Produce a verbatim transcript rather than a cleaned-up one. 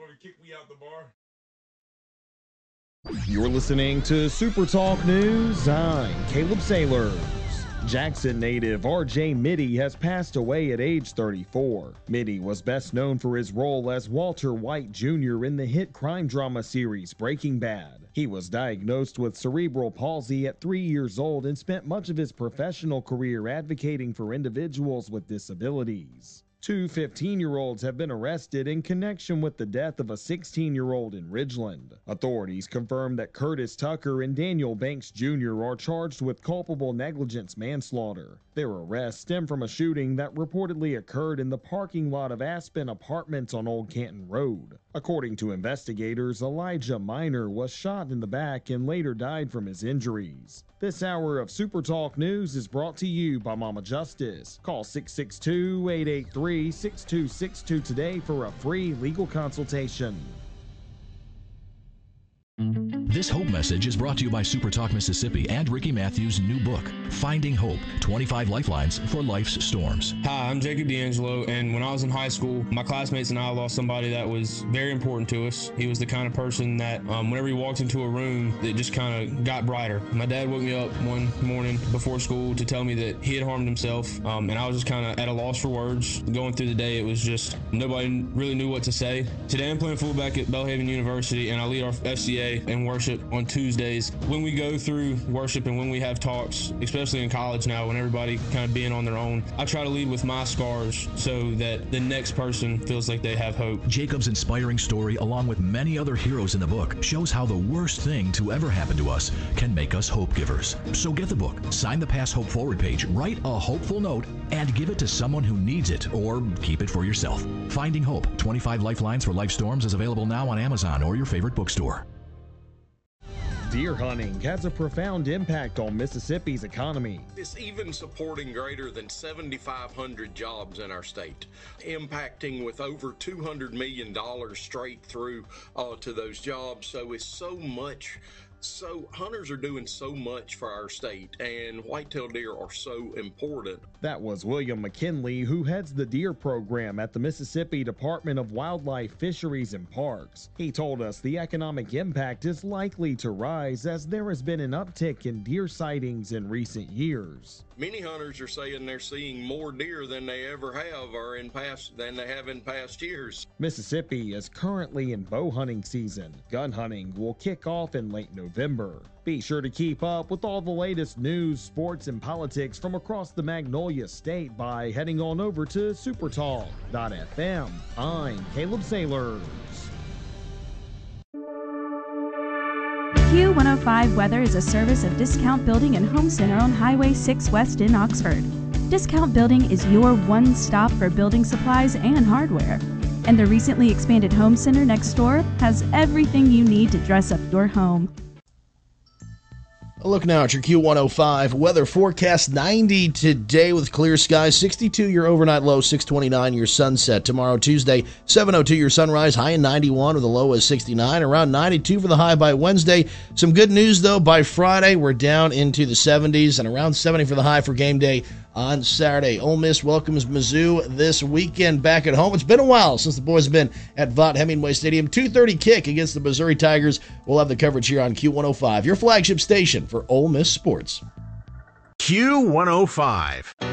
want to kick me out the bar? You're listening to Super Talk News. I'm Caleb Sailors. Jackson native R J Mitte has passed away at age thirty-four. Mitte was best known for his role as Walter White Junior in the hit crime drama series Breaking Bad. He was diagnosed with cerebral palsy at three years old and spent much of his professional career advocating for individuals with disabilities. Two fifteen-year-olds have been arrested in connection with the death of a sixteen-year-old in Ridgeland. Authorities confirmed that Curtis Tucker and Daniel Banks Junior are charged with culpable negligence manslaughter. Their arrests stem from a shooting that reportedly occurred in the parking lot of Aspen Apartments on Old Canton Road. According to investigators, Elijah Minor was shot in the back and later died from his injuries. This hour of Super Talk News is brought to you by Mama Justice. Call six six two, eight eight three, six two six two today for a free legal consultation. This Hope message is brought to you by Super Talk Mississippi and Ricky Matthews' new book, Finding Hope, twenty-five Lifelines for Life's Storms. Hi, I'm Jacob D'Angelo, and when I was in high school, my classmates and I lost somebody that was very important to us. He was the kind of person that um, whenever he walked into a room, it just kind of got brighter. My dad woke me up one morning before school to tell me that he had harmed himself, um, and I was just kind of at a loss for words. Going through the day, it was just nobody really knew what to say. Today, I'm playing fullback at Belhaven University, and I lead our F C A and worship on Tuesdays. When we go through worship and when we have talks, especially in college now, when everybody kind of being on their own, I try to lead with my scars so that the next person feels like they have hope. Jacob's inspiring story, along with many other heroes in the book, shows how the worst thing to ever happen to us can make us hope givers. So get the book, sign the Pass Hope Forward page, write a hopeful note, and give it to someone who needs it, or keep it for yourself. Finding Hope, twenty-five Lifelines for Life Storms is available now on Amazon or your favorite bookstore. Deer hunting has a profound impact on Mississippi's economy. It's even supporting greater than seventy-five hundred jobs in our state, impacting with over two hundred million dollars straight through uh, to those jobs. So it's so much. So hunters are doing so much for our state, and whitetail deer are so important. That was William McKinley, who heads the deer program at the Mississippi Department of Wildlife, Fisheries, and Parks. He told us the economic impact is likely to rise as there has been an uptick in deer sightings in recent years. Many hunters are saying they're seeing more deer than they ever have or in past than they have in past years. Mississippi is currently in bow hunting season. Gun hunting will kick off in late November. Be sure to keep up with all the latest news, sports, and politics from across the Magnolia State by heading on over to supertalk dot f m. I'm Caleb Sailors. Q one oh five Weather is a service of Discount Building and Home Center on Highway six West in Oxford. Discount Building is your one stop for building supplies and hardware. And the recently expanded Home Center next door has everything you need to dress up your home. A look now at your Q one oh five weather forecast. ninety today with clear skies. sixty-two your overnight low, six twenty-nine your sunset. Tomorrow, Tuesday, seven oh two your sunrise, high in ninety-one with a low of sixty-nine. Around ninety-two for the high by Wednesday. Some good news, though. By Friday, we're down into the seventies and around seventy for the high for game day on Saturday. Ole Miss welcomes Mizzou this weekend back at home. It's been a while since the boys have been at Vaught Hemingway Stadium. two thirty kick against the Missouri Tigers. We'll have the coverage here on Q one oh five, your flagship station for Ole Miss sports. Q one oh five.